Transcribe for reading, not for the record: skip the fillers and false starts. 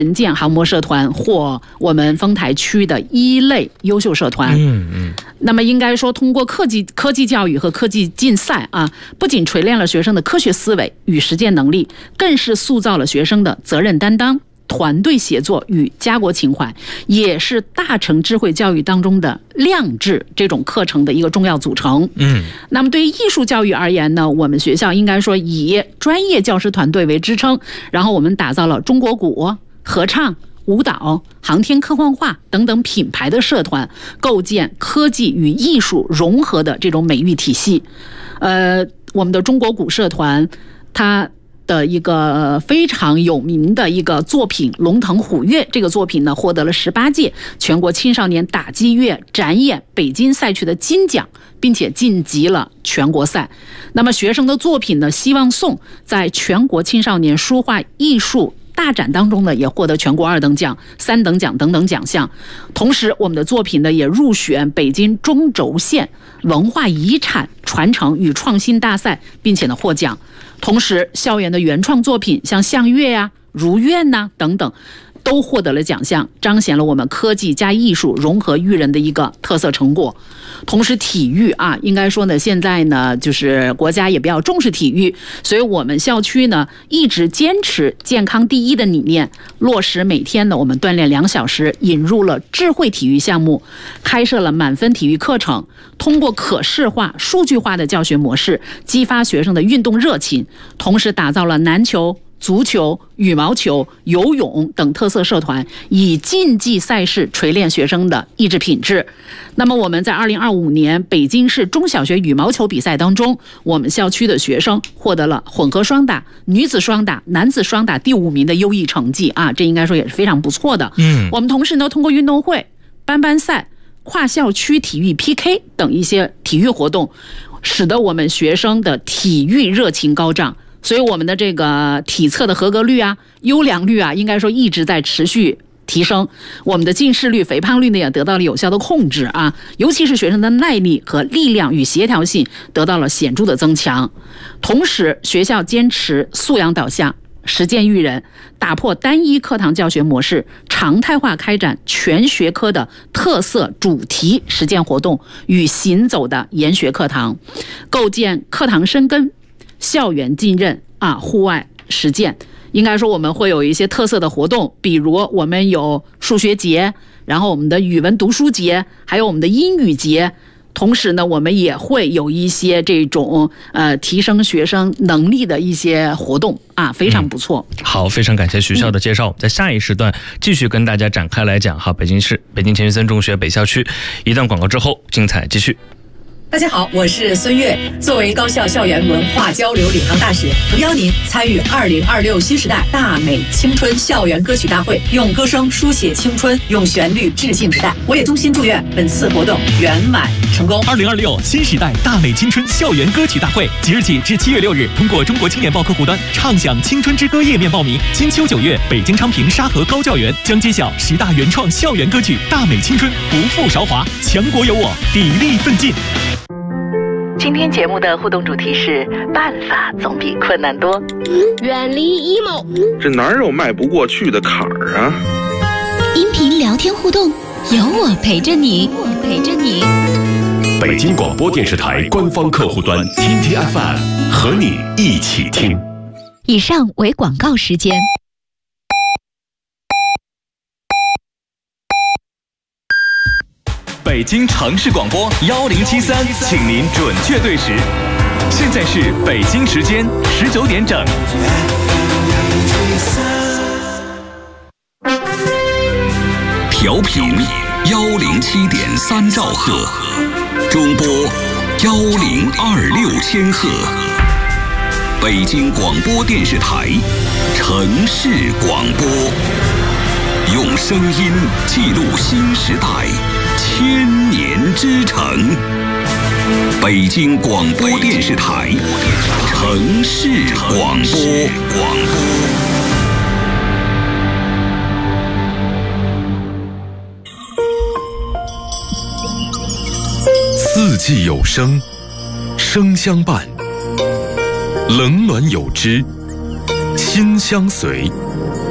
人舰航模社团获我们丰台区的1类优秀社团。那么应该说，通过科技教育和科技竞赛啊，不仅锤炼了学生的科学思维与实践能力，更是塑造了学生的责任担当、团队协作与家国情怀，也是大成智慧教育当中的量质这种课程的一个重要组成。那么对于艺术教育而言呢，我们学校应该说以专业教师团队为支撑，然后我们打造了中国鼓、合唱、舞蹈、航天科幻化等等品牌的社团，构建科技与艺术融合的这种美育体系。我们的中国鼓社团，它的一个非常有名的一个作品《龙腾虎跃》，这个作品呢获得了18届全国青少年打击乐展演北京赛区的金奖，并且晋级了全国赛。那么学生的作品呢《希望颂》在全国青少年书画艺术大展当中呢，也获得全国2等奖、3等奖等等奖项。同时，我们的作品呢也入选北京中轴线文化遗产传承与创新大赛，并且呢获奖。同时，校园的原创作品像相乐呀、如愿呐等等，都获得了奖项，彰显了我们科技加艺术融合育人的一个特色成果。同时体育啊，应该说呢，现在呢就是国家也比较重视体育，所以我们校区呢一直坚持健康第一的理念，落实每天呢我们锻炼2小时，引入了智慧体育项目，开设了满分体育课程，通过可视化、数据化的教学模式，激发学生的运动热情，同时打造了篮球、足球、羽毛球、游泳等特色社团，以竞技赛事锤炼学生的意志品质。那么我们在2025年北京市中小学羽毛球比赛当中，我们校区的学生获得了混合双打、女子双打、男子双打第5名的优异成绩啊，这应该说也是非常不错的。我们同时呢通过运动会、班赛、跨校区体育 PK 等一些体育活动，使得我们学生的体育热情高涨。所以我们的这个体测的合格率啊、优良率啊，应该说一直在持续提升。我们的近视率、肥胖率呢也得到了有效的控制啊，尤其是学生的耐力和力量与协调性得到了显著的增强。同时，学校坚持素养导向、实践育人，打破单一课堂教学模式，常态化开展全学科的特色主题实践活动与行走的研学课堂，构建课堂深耕、校园浸润啊，户外实践。应该说我们会有一些特色的活动，比如我们有数学节，然后我们的语文读书节，还有我们的英语节。同时呢，我们也会有一些这种提升学生能力的一些活动啊，非常不错。 好，非常感谢学校的介绍。在下一时段继续跟大家展开来讲哈，北京市北京钱学森中学北校区。一段广告之后，精彩继续。 大家好，我是孙悦。作为高校校园文化交流领航大使，诚邀您参与2026新时代大美青春校园歌曲大会，用歌声书写青春，用旋律致敬时代。我也衷心祝愿本次活动圆满成功。 2026新时代大美青春校园歌曲大会，即日起至7月6日，通过中国青年报客户端畅享青春之歌页面报名。金秋9月，北京昌平沙河高教园将揭晓10大原创校园歌曲，大美青春，不负韶华，强国有我，砥砺奋进。 今天节目的互动主题是办法总比困难多， 远离 emo， 这哪有迈不过去的坎儿啊？ 音频聊天互动，有我陪着你， 北京广播电视台官方客户端听听 FM， 和你一起听。 以上为广告时间。 北京城市广播1073，请您准确对时。现在是北京时间19点整。 调频107.3兆赫，中波1026千赫。北京广播电视台城市广播，用声音记录新时代千年之城。北京广播电视台城市广播。 四季有声，声相伴；冷暖有知，心相随。